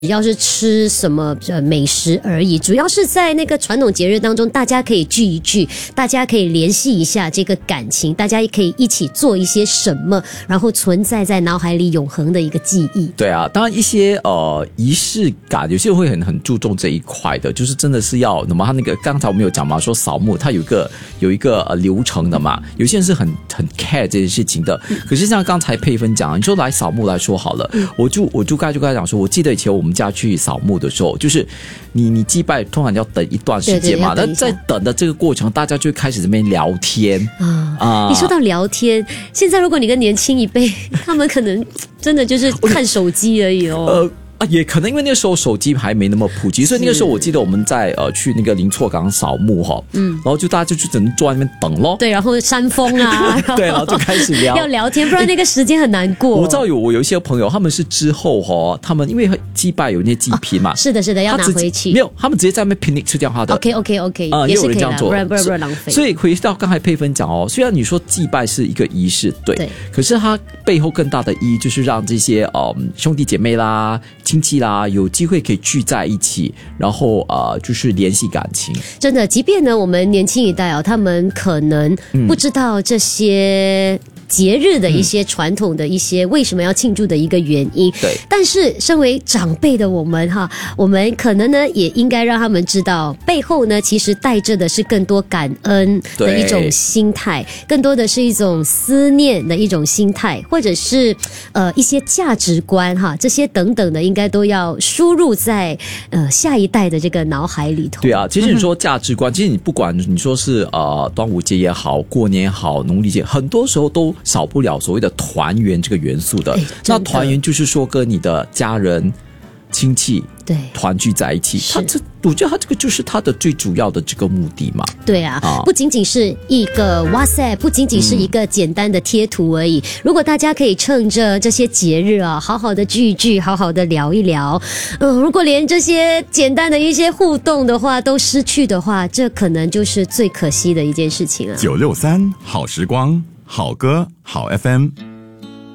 要是吃什么美食而已，主要是在那个传统节日当中，大家可以聚一聚，大家可以联系一下这个感情，大家也可以一起做一些什么，然后存在在脑海里永恒的一个记忆。 对啊，当然一些仪式感，有些人会很注重这一块的，就是真的是要那么他那个刚才我们有讲嘛，说扫墓它有一个流程的嘛，有些人是很 care 这件事情的。可是像刚才佩芬讲，你说来扫墓来说好了，我就刚才讲说，我记得以前我们家去扫墓的时候，就是你祭拜通常要等一段时间嘛，但在等的这个过程，大家就会开始这边聊天啊。 你说到聊天，现在如果你跟年轻一辈，他们可能真的就是看手机而已哦。 也可能因为那个时候手机还没那么普及，所以那个时候我记得我们在去那个林厝港扫墓哈，然后就大家就只能坐在那边等咯。 对，然后扇风啊， 对，然后就开始聊， 要聊天，不然那个时间很难过。 我知道我有一些朋友，他们是之后他们因为祭拜有那些祭品嘛， 是的，要拿回去。 没有，他们直接在那边 picnic 吃掉他的。 OK， 也是可以啦，不然浪费。 所以回到刚才佩芬讲虽然你说祭拜是一个仪式，对，可是它背后更大的意义就是让这些兄弟姐妹啦、亲戚啦有机会可以聚在一起，然后就是联系感情。 真的，即便呢我们年轻一代他们可能不知道这些节日的一些传统的一些为什么要庆祝的一个原因， 对。 但是身为长辈的我们我们可能呢也应该让他们知道，背后呢其实带着的是更多感恩的一种心态，更多的是一种思念的一种心态，或者是一些价值观这些等等的，应该都要输入在下一代的这个脑海里头。 对啊，其实你说价值观，其实你不管你说是端午节也好，过年也好，农历节，很多时候都少不了所谓的团圆这个元素的。那团圆就是说跟你的家人亲戚团聚在一起，我觉得他这个就是他的最主要的这个目的嘛。 对啊，不仅仅是一个哇塞，不仅仅是一个简单的贴图而已。如果大家可以趁着这些节日好好的聚一聚，好好的聊一聊，如果连这些简单的一些互动的话都失去的话，这可能就是最可惜的一件事情了。 963好时光，好歌好 FM。